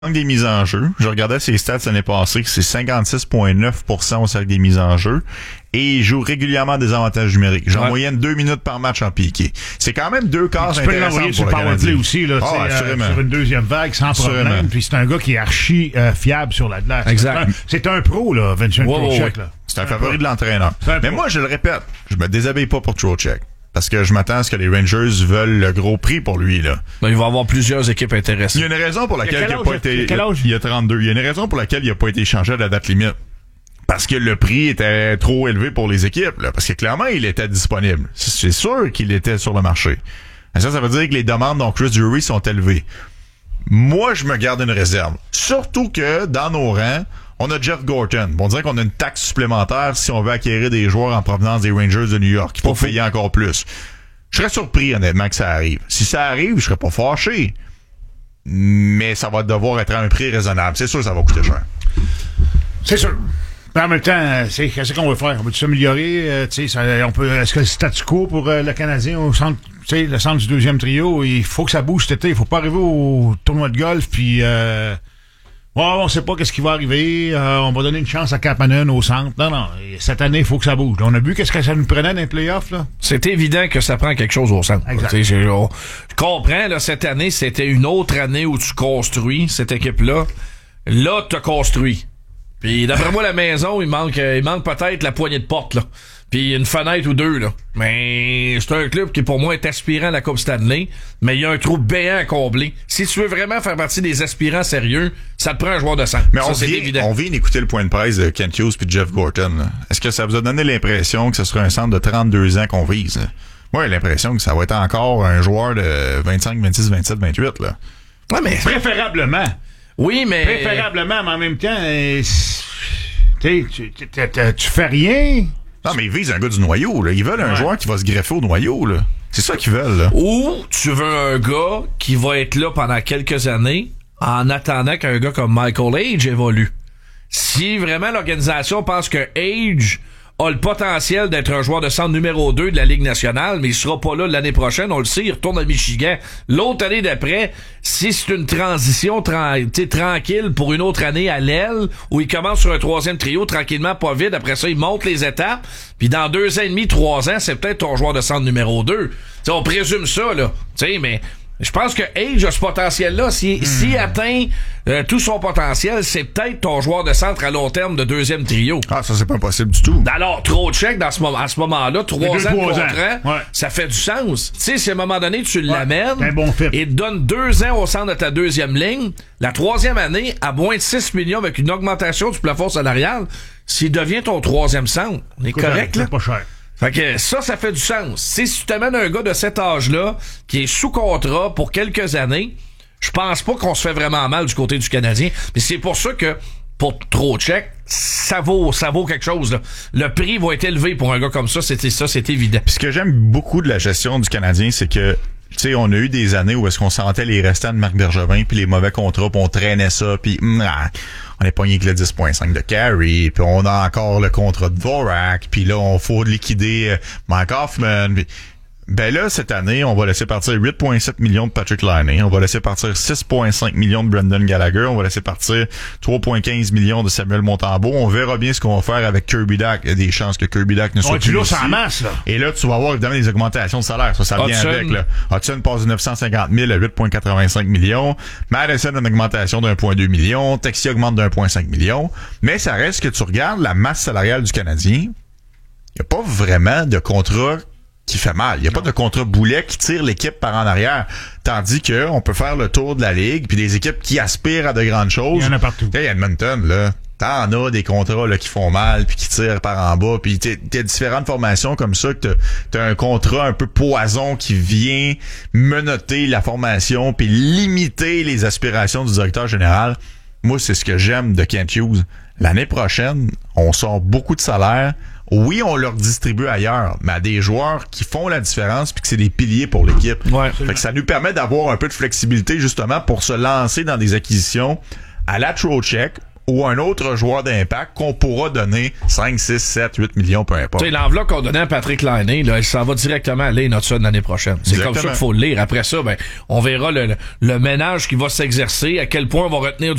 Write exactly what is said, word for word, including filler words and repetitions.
des mises en jeu. Je regardais ses stats l'année passée, c'est cinquante-six virgule neuf pour cent au cercle des mises en jeu. Et il joue régulièrement des avantages numériques. J'ai en ouais. moyenne deux minutes par match en piqué. C'est quand même deux cases intéressantes pour le Canadien. Aussi, là, oh, euh, sur une deuxième vague, sans assurément. Problème. Puis c'est un gars qui est archi euh, fiable sur la glace. Exact. C'est un, c'est un pro, là, Vincent wow, Trocheck. Wow. C'est un, un favori pro. De l'entraîneur. Mais pro. Moi, je le répète, je me déshabille pas pour Trocheck. Parce que je m'attends à ce que les Rangers veulent le gros prix pour lui, là. Ben, il va y avoir plusieurs équipes intéressées. Il y a une raison pour laquelle il n'a pas été... Il y a trente-deux. Il y a une raison pour laquelle il n'a pas été échangé à la date limite. Parce que le prix était trop élevé pour les équipes, là. Parce que clairement, il était disponible. C'est sûr qu'il était sur le marché. Et ça, ça veut dire que les demandes dont Chris Drury sont élevées. Moi, je me garde une réserve. Surtout que, dans nos rangs, on a Jeff Gorton. On dirait qu'on a une taxe supplémentaire si on veut acquérir des joueurs en provenance des Rangers de New York. Il faut Pas payer fou. encore plus. Je serais surpris, honnêtement, que ça arrive. Si ça arrive, je serais pas fâché. Mais ça va devoir être à un prix raisonnable. C'est sûr que ça va coûter cher. C'est sûr. Mais en même temps, c'est, qu'est-ce qu'on veut faire? On veut s'améliorer? Euh, ça, on peut, est-ce que le statu quo pour euh, le Canadien au centre, le centre du deuxième trio, il faut que ça bouge cet été. Il faut pas arriver au tournoi de golf puis... Euh, Ouais, on sait pas qu'est-ce qui va arriver. Euh, on va donner une chance à Kapanen au centre. Non, non. Cette année, il faut que ça bouge. On a vu qu'est-ce que ça nous prenait dans les playoffs, là. C'est évident que ça prend quelque chose au centre. Exact. Je, on, je comprends, là, cette année, c'était une autre année où tu construis cette équipe-là. Là, tu as construit. Puis d'après moi, la maison, il manque, il manque peut-être la poignée de porte, là. Puis une fenêtre ou deux, là. Mais c'est un club qui, pour moi, est aspirant à la Coupe Stanley, mais il y a un trou béant à combler. Si tu veux vraiment faire partie des aspirants sérieux, ça te prend un joueur de centre. Mais ça, on, c'est vient, évident. on vient d'écouter le point de presse de Kent Hughes puis de Jeff Gorton. Là. Est-ce que ça vous a donné l'impression que ce serait un centre de trente-deux ans qu'on vise? Là? Moi, j'ai l'impression que ça va être encore un joueur de vingt-cinq, vingt-six, vingt-sept, vingt-huit, là. Ouais, mais... Préférablement. Oui, mais... Préférablement, mais en même temps, euh, tu, tu, tu, tu fais rien... Non, mais ils visent un gars du noyau, là. Ils veulent un ouais. joueur qui va se greffer au noyau, là. C'est ça qu'ils veulent, là. Ou tu veux un gars qui va être là pendant quelques années en attendant qu'un gars comme Michael Age évolue. Si vraiment l'organisation pense que Age a le potentiel d'être un joueur de centre numéro deux de la Ligue nationale, mais il sera pas là l'année prochaine, on le sait, il retourne à Michigan. L'autre année d'après, si c'est une transition tra- tranquille pour une autre année à l'aile, où il commence sur un troisième trio, tranquillement, pas vite, après ça, il monte les étapes, puis dans deux ans et demi, trois ans, c'est peut-être ton joueur de centre numéro deux. T'sais, on présume ça, là. T'sais, mais... Je pense que Age a ce potentiel-là. S'il, mmh. s'il atteint euh, tout son potentiel, c'est peut-être ton joueur de centre à long terme de deuxième trio. Ah, ça, c'est pas possible du tout. Alors, Trocheck, dans ce moment, à ce moment-là, trois ans de contrat, ouais. ça fait du sens. Tu sais, si à un moment donné, tu ouais, l'amènes bon et te donnes deux ans au centre de ta deuxième ligne, la troisième année, à moins de six millions avec une augmentation du plafond salarial, s'il devient ton troisième centre, on est Écoute, correct, là? C'est pas cher. Fait que ça, ça fait du sens. Si tu t'amènes un gars de cet âge-là, qui est sous contrat pour quelques années, je pense pas qu'on se fait vraiment mal du côté du Canadien. Mais c'est pour ça que, pour Trocheck, ça vaut, ça vaut quelque chose, là. Le prix va être élevé pour un gars comme ça, c'était ça, c'est évident. Puis ce que j'aime beaucoup de la gestion du Canadien, c'est que, tu sais, on a eu des années où est-ce qu'on sentait les restants de Marc Bergevin puis les mauvais contrats, puis on traînait ça, puis ah, on est pogné avec le dix virgule cinq de Carey, puis on a encore le contrat de Dvorak, puis là, on faut liquider Mike Hoffman. Pis... Ben là, cette année, on va laisser partir huit virgule sept millions de Patrick Laine, on va laisser partir six virgule cinq millions de Brendan Gallagher, on va laisser partir trois virgule quinze millions de Samuel Montembeault. On verra bien ce qu'on va faire avec Kirby Dach. Il y a des chances que Kirby Dach ne soit ouais, plus ici. En masse, là. Et là, tu vas avoir évidemment des augmentations de salaire. Ça, ça vient Hudson. avec. Là. Hudson passe de neuf cent cinquante mille à huit virgule quatre-vingt-cinq millions. Madison a une augmentation d'un virgule deux million. Texie augmente d'un virgule cinq million. Mais ça reste que tu regardes la masse salariale du Canadien. Il n'y a pas vraiment de contrat qui fait mal. Il n'y a pas de contrat boulet qui tire l'équipe par en arrière. Tandis que on peut faire le tour de la ligue, puis des équipes qui aspirent à de grandes choses. Il y en a partout. Hey, Edmonton, là, t'en as des contrats là, qui font mal, puis qui tirent par en bas, puis t'as, t'as différentes formations comme ça, que t'as, t'as un contrat un peu poison qui vient menotter la formation, puis limiter les aspirations du directeur général. Moi, c'est ce que j'aime de Kent Hughes. L'année prochaine, on sort beaucoup de salaire. Oui, on leur distribue ailleurs, mais à des joueurs qui font la différence puis que c'est des piliers pour l'équipe. Ouais, fait que ça nous permet d'avoir un peu de flexibilité justement pour se lancer dans des acquisitions à la Trocheck ou un autre joueur d'impact qu'on pourra donner cinq, six, sept, huit millions, peu importe. Tu sais, l'enveloppe qu'on donnait à Patrick Laine, là, ça va directement à Lane Hudson l'année prochaine. C'est Exactement. Comme ça qu'il faut le lire. Après ça, ben, on verra le, le, le ménage qui va s'exercer, à quel point on va retenir